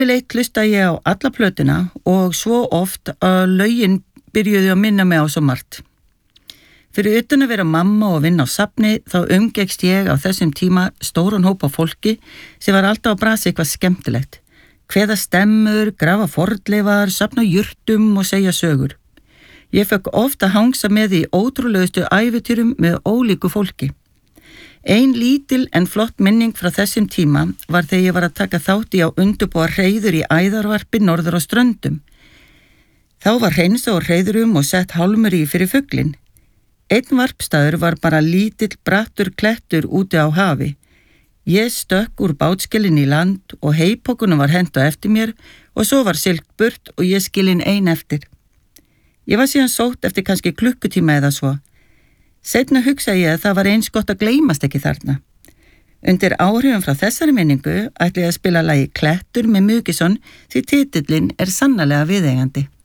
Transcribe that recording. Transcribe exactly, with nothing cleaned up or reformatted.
Yfirleitt hlusta ég á alla plötuna og svo oft að lögin byrjuðu að minna mig á svo margt. Fyrir utan að vera mamma og vinna á safni þá umgekkst ég á þessum tíma stóran hóp af fólki sem var alltaf að brasa eitthvað skemmtilegt. Kveða stemmur, grafa fornleifar, safna jurtum og segja sögur. Ég fekk ofta hangsa með í ótrúlegustu ævitýrum með ólíku fólki. Ein lítil en flott minning frá þessum tíma var þegar ég var að taka þátt í á undirbúa hreiður í æðarvarpi norður á Ströndum. Þá var hreinsa á hreiðurum og sett hálmur í fyrir fuglinn. Einn varpstaður var bara lítill brattur klettur úti á hafi. Ég stökk úr bátskilin í land og heipokunum var hent á eftir mér og svo var siglt burt og ég skilin ein eftir. Ég var síðan sótt eftir kannski klukkutíma eða svo. Seinna hugsaði ég að það var eins gott að gleymast ekki þarna. Undir áhrifum frá þessari minningu ætli ég að spila lagi Klettur með Mugison því titillinn er sannarlega viðeigandi.